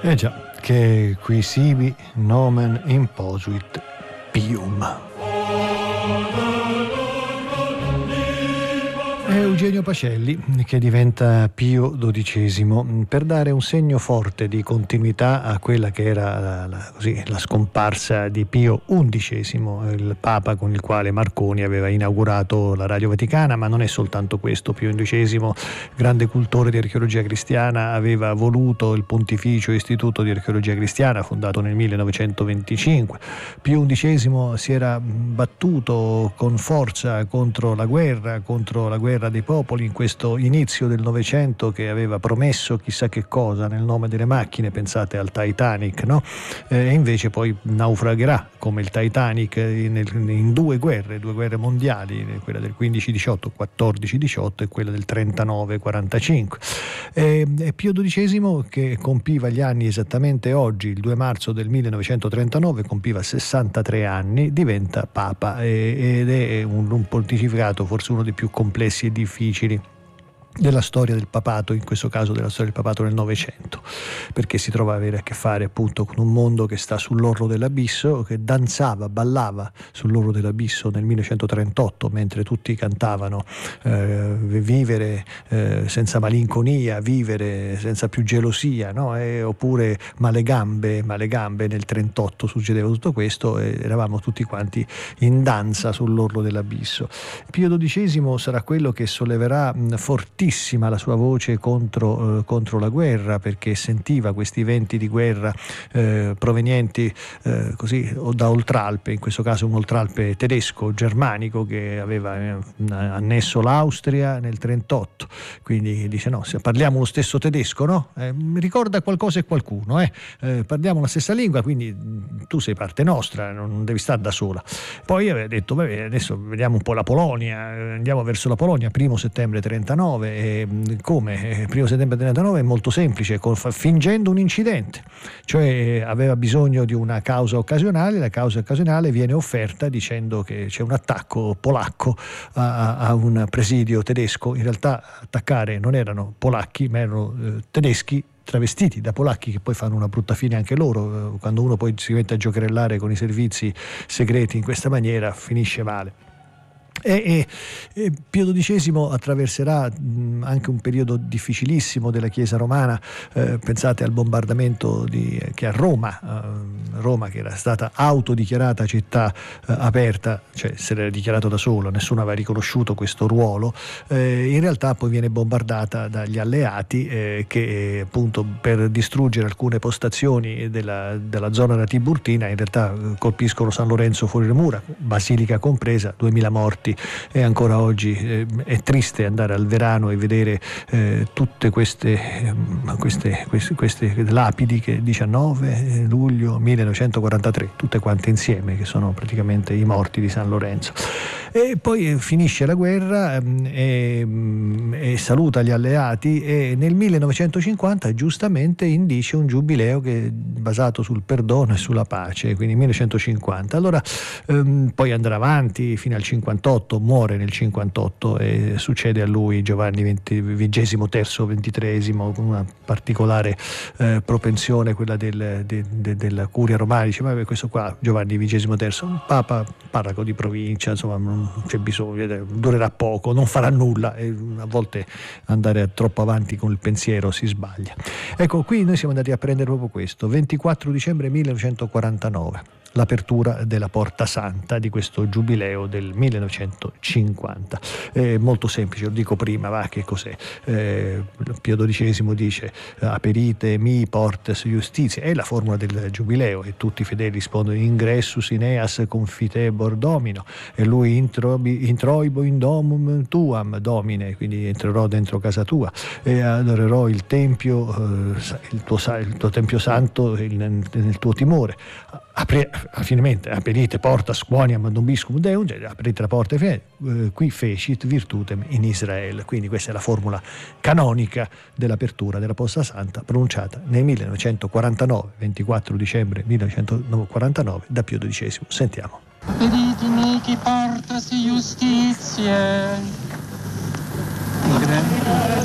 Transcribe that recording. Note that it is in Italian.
Eh già, che qui sibi nomen imposuit pium. È Eugenio Pacelli che diventa Pio XII per dare un segno forte di continuità a quella che era la scomparsa di Pio XI, il Papa con il quale Marconi aveva inaugurato la Radio Vaticana. Ma non è soltanto questo. Pio XI, grande cultore di archeologia cristiana, aveva voluto il Pontificio Istituto di Archeologia Cristiana, fondato nel 1925. Pio XI si era battuto con forza contro la guerra dei popoli in questo inizio del Novecento, che aveva promesso chissà che cosa nel nome delle macchine. Pensate al Titanic, no? E invece poi naufragherà come il Titanic in due guerre mondiali, quella del 15-18, 14-18 e quella del 39-45. E Pio XII, che compiva gli anni esattamente oggi, il 2 marzo del 1939, compiva 63 anni, diventa Papa ed è un pontificato forse uno dei più complessi e difficili della storia del papato, in questo caso della storia del papato nel Novecento, perché si trova a avere a che fare appunto con un mondo che sta sull'orlo dell'abisso, che ballava sull'orlo dell'abisso nel 1938 mentre tutti cantavano vivere senza malinconia, vivere senza più gelosia, no? Oppure male gambe nel 38 succedeva tutto questo e eravamo tutti quanti in danza sull'orlo dell'abisso. Pio XII sarà quello che solleverà fortissima la sua voce contro la guerra, perché sentiva questi venti di guerra provenienti così da Oltralpe, in questo caso un Oltralpe tedesco, germanico, che aveva annesso l'Austria nel 38. Quindi dice: no, se parliamo lo stesso tedesco, no? Mi ricorda qualcosa e qualcuno, parliamo la stessa lingua, quindi tu sei parte nostra, non devi stare da sola. Poi aveva detto: vabbè, adesso vediamo un po' la Polonia, andiamo verso la Polonia, 1 settembre 39. Come? 1 settembre 39 è molto semplice, fingendo un incidente, cioè aveva bisogno di una causa occasionale. La causa occasionale viene offerta dicendo che c'è un attacco polacco a un presidio tedesco. In realtà attaccare non erano polacchi, ma erano tedeschi travestiti da polacchi, che poi fanno una brutta fine anche loro. Quando uno poi si mette a giocherellare con i servizi segreti in questa maniera finisce male. E Pio XII attraverserà anche un periodo difficilissimo della Chiesa romana. Pensate al bombardamento che a Roma, che era stata autodichiarata città aperta, cioè se l'era dichiarato da solo, nessuno aveva riconosciuto questo ruolo. In realtà poi viene bombardata dagli alleati che appunto per distruggere alcune postazioni della zona tiburtina in realtà colpiscono San Lorenzo fuori le mura, Basilica compresa, 2000 morti. E ancora oggi è triste andare al Verano e vedere tutte queste lapidi che 19 luglio 1943, tutte quante insieme, che sono praticamente i morti di San Lorenzo. E poi finisce la guerra e saluta gli alleati, e nel 1950 giustamente indice un giubileo che è basato sul perdono e sulla pace, quindi 1950. Allora poi andrà avanti fino al 58, muore nel 58 e succede a lui Giovanni XXIII, con una particolare propensione, quella della curia romana. Dice: ma questo qua Giovanni XXIII, un papa parroco di provincia, insomma non c'è bisogno, durerà poco, non farà nulla, e a volte andare troppo avanti con il pensiero si sbaglia. Ecco, qui noi siamo andati a prendere proprio questo, 24 dicembre 1949. L'apertura della Porta Santa di questo giubileo del 1950. Molto semplice, lo dico prima, va, che cos'è? Pio XII dice: aperite mi portes justitia, è la formula del giubileo, e tutti i fedeli rispondono: ingressus in eas confitebor domino, e lui introibo in domum tuam domine, quindi entrerò dentro casa tua e adorerò il tempio, il tuo tempio santo nel tuo timore. Finalmente aprite portas quoniam nobiscum Deum, aprite la porta qui fecit virtutem in Israel. Quindi questa è la formula canonica dell'apertura della Porta Santa, pronunciata nel 1949, 24 dicembre 1949, da Pio XII. Sentiamo. Aprite mihi portas justitiae.